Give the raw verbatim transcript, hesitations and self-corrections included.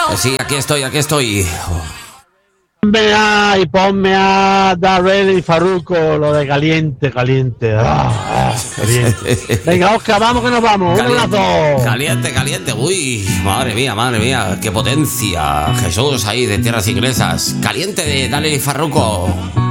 Sí, aquí estoy, aquí estoy. Ponme a, y ponme a Darrell y Farruko, lo de caliente, caliente. Ah, ah, caliente. Venga, Oscar, vamos que nos vamos. Caliente, Un abrazo. caliente, caliente. Uy, madre mía, madre mía. Qué potencia. Jesús ahí de tierras inglesas. Caliente de Dale Farruko.